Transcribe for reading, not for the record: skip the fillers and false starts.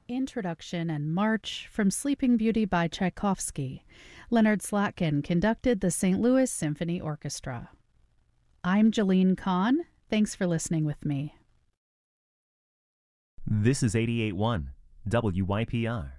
Introduction and March from Sleeping Beauty by Tchaikovsky. Leonard Slatkin conducted the St. Louis Symphony Orchestra. I'm Jalene Kahn. Thanks for listening with me. This is 88.1 WYPR.